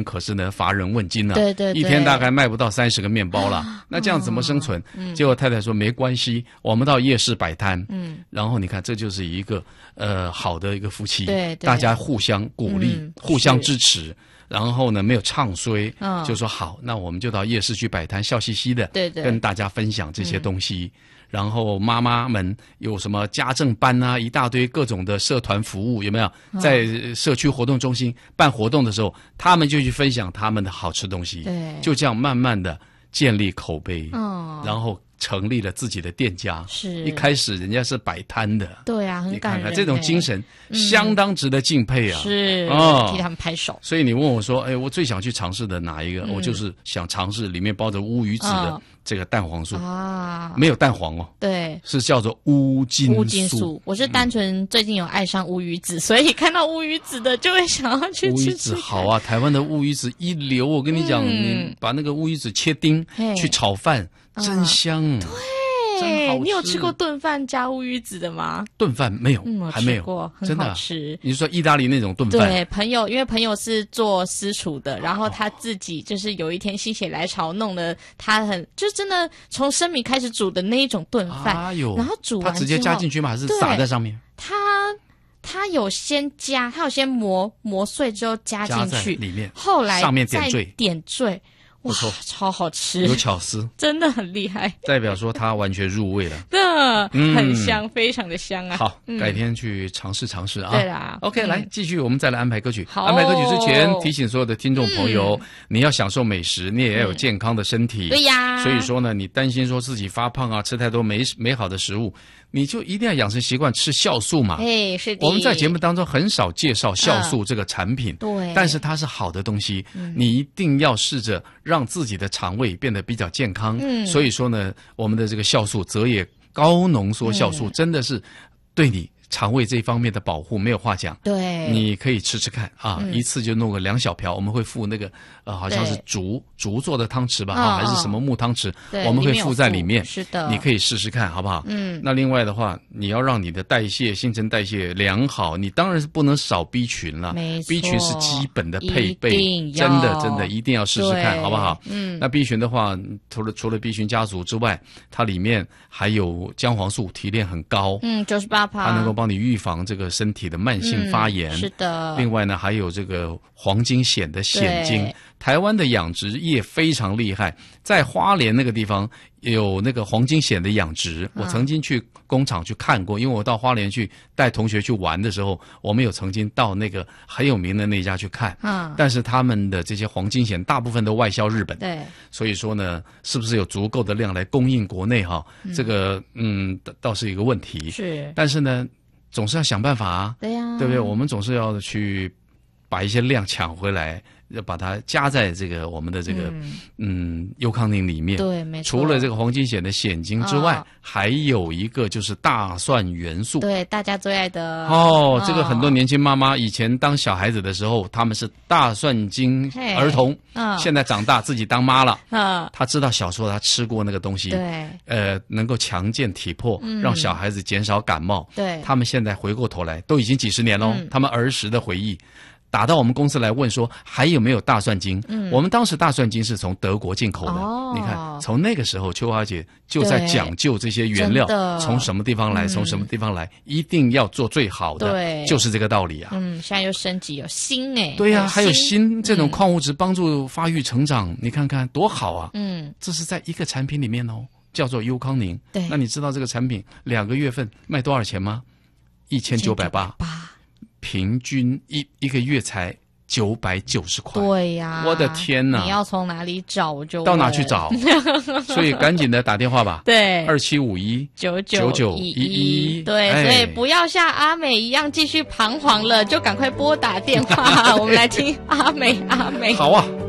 可是呢乏人问津啊， 对对对， 一天大概卖不到30个面包了，那这样怎么生存？结果太太说没关系，我们到夜市摆摊，然后你看这就是一个好的一个夫妻， 对， 大家互相鼓励，互相支持。然后呢，没有唱衰，就说好，那我们就到夜市去摆摊，笑嘻嘻的， 对对， 跟大家分享这些东西。然后妈妈们有什么家政班啊，一大堆各种的社团服务，有没有？在社区活动中心办活动的时候，他们就去分享他们的好吃东西， 对， 就这样慢慢的建立口碑，然后成立了自己的店家。 是， 一开始人家是摆摊的， 对啊，很感人。 你看看这种精神，相当值得敬佩啊！ 是，替他们拍手。 所以你问我说，哎，我最想去尝试的哪一个？我就是想尝试里面包着乌鱼子的这个蛋黄酥啊， 没有蛋黄哦， 对， 是叫做乌金酥。我是单纯最近有爱上乌鱼子，所以看到乌鱼子的就会想要去吃。 乌鱼子好啊，台湾的乌鱼子一流。我跟你讲，你把那个乌鱼子切丁去炒饭，真香。 对，你有吃过炖饭加乌鱼子的吗？ 炖饭没有，还没有过，很好吃。 你是说意大利那种炖饭？ 对，因为朋友是做私厨的，然后他自己就是有一天心血来潮弄了，他就真的从生米开始煮的那一种炖饭，然后煮完之后他直接加进去吗？还是撒在上面？ 他有先磨碎之后加进去里面， 后来上面点缀。哇，超好吃， 有巧思， 真的很厉害， 代表说它完全入味了， 很香，非常的香啊！ 好，改天去尝试尝试啊！ 对啦 ，OK，来继续，我们再来安排歌曲。 好， 安排歌曲之前，提醒所有的听众朋友，你要享受美食，你也要有健康的身体。 对呀， 所以说呢，你担心说自己发胖啊，吃太多美好的食物，你就一定要养成习惯吃酵素嘛。 哎，是的。 我们在节目当中很少介绍酵素这个产品， 对， 但是它是好的东西，你一定要试着让自己的肠胃变得比较健康。所以说呢，我们的这个酵素泽野高浓缩酵素真的是对你肠胃这方面的保护没有话讲， 对， 你可以吃吃看啊，一次就弄个2小瓢，我们会附那个好像是竹做的汤匙吧，还是什么木汤匙，我们会附在里面， 是的， 你可以试试看，好不好？那另外的话，你要让你的新陈代谢良好，你当然是不能少 B 群了， 没错 ，B 群是基本的配备，真的一定要试试看，好不好？那 B 群的话，除了 B 群家族之外，它里面还有姜黄素，提炼很高 ，98%， 它能够帮你预防这个身体的慢性发炎， 是的。 另外呢，还有这个黄金蚬的蚬精，台湾的养殖业非常厉害，在花莲那个地方有那个黄金蚬的养殖，我曾经去工厂去看过，因为我到花莲去带同学去玩的时候，我们有曾经到那个很有名的那家去看，但是他们的这些黄金蚬大部分都外销日本， 对， 所以说呢，是不是有足够的量来供应国内哈？这个倒是一个问题， 是， 但是呢，总是要想办法啊， 对呀， 对不对？我们总是要去把一些量抢回来，要把它加在这个我们的这个优康宁里面。 对，没错。 除了这个黄金蚬的蚬精之外，还有一个就是大蒜元素。 对，大家最爱的这个很多年轻妈妈以前当小孩子的时候，他们是大蒜精儿童，现在长大自己当妈了，她知道小时候她吃过那个东西， 对， 能够强健体魄，让小孩子减少感冒。 对， 他们现在回过头来，都已经几十年喽，他们儿时的回忆。打到我们公司来问说还有没有大蒜精？我们当时大蒜精是从德国进口的，你看从那个时候秋华姐就在讲究这些原料从什么地方来，从什么地方来，一定要做最好的，对，就是这个道理啊。 现在又升级有锌对呀，还有锌这种矿物质帮助发育成长，你看看多好啊。这是在一个产品里面哦，叫做优康宁。 对， 那你知道这个产品2个月份卖多少钱吗？1980。平均一个月才990块。 对呀， 我的天哪！ 你要从哪里找？我就到哪去找？所以赶紧的打电话吧。 对 ，27519911。 对，所以不要像阿美一样继续彷徨了，就赶快拨打电话。我们来听阿美。 好啊。